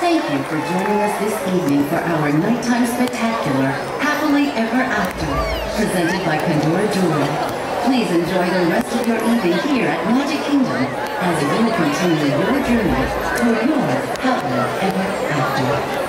Thank you for joining us this evening for our nighttime spectacular, Happily Ever After, presented by Pandora Jewelry. Please enjoy the rest of your evening here at Magic Kingdom as you continue your journey toward your happily ever after.